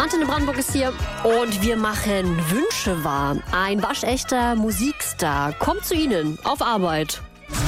Antenne Brandenburg ist hier und wir machen Wünsche wahr. Ein waschechter Musikstar kommt zu Ihnen auf Arbeit.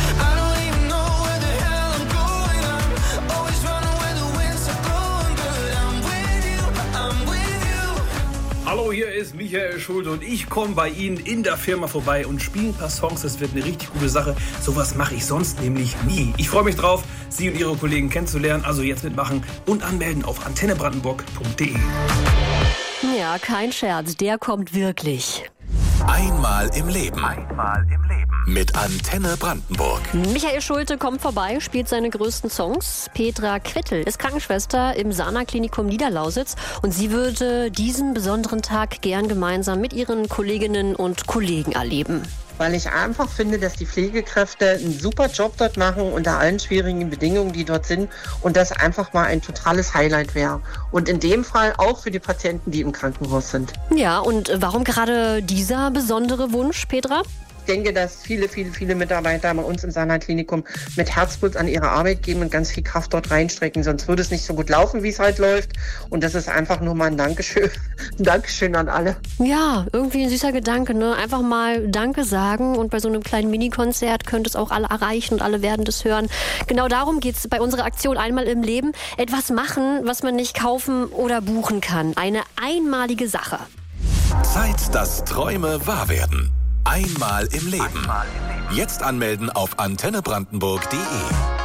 Hallo, hier ist Michael Schulte und ich komme bei Ihnen in der Firma vorbei und spiele ein paar Songs. Das wird eine richtig gute Sache. Sowas mache ich sonst nämlich nie. Ich freue mich drauf, Sie und Ihre Kollegen kennenzulernen. Also jetzt mitmachen und anmelden auf antennebrandenburg.de. Ja, kein Scherz, der kommt wirklich. Einmal im Leben. Mit Antenne Brandenburg. Michael Schulte kommt vorbei, spielt seine größten Songs. Petra Quittel ist Krankenschwester im Sana-Klinikum Niederlausitz und sie würde diesen besonderen Tag gern gemeinsam mit ihren Kolleginnen und Kollegen erleben. Weil ich einfach finde, dass die Pflegekräfte einen super Job dort machen unter allen schwierigen Bedingungen, die dort sind und das einfach mal ein totales Highlight wäre. Und in dem Fall auch für die Patienten, die im Krankenhaus sind. Ja, und warum gerade dieser besondere Wunsch, Petra? Ich denke, dass viele Mitarbeiter bei uns im Sana-Klinikum mit Herzblut an ihre Arbeit gehen und ganz viel Kraft dort reinstrecken. Sonst würde es nicht so gut laufen, wie es halt läuft. Und das ist einfach nur mal ein Dankeschön. Ein Dankeschön an alle. Ja, irgendwie ein süßer Gedanke, ne? Einfach mal Danke sagen und bei so einem kleinen Mini-Konzert könnte es auch alle erreichen und alle werden das hören. Genau darum geht es bei unserer Aktion Einmal im Leben. Etwas machen, was man nicht kaufen oder buchen kann. Eine einmalige Sache. Zeit, dass Träume wahr werden. Einmal im Leben. Jetzt anmelden auf antennebrandenburg.de.